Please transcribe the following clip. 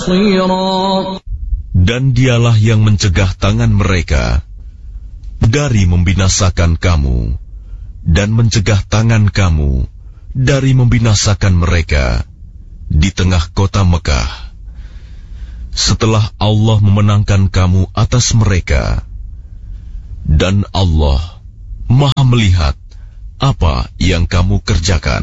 Dan dialah yang mencegah tangan mereka dari membinasakan kamu, dan mencegah tangan kamu dari membinasakan mereka di tengah kota Mekah. Setelah Allah memenangkan kamu atas mereka, dan Allah Maha melihat apa yang kamu kerjakan.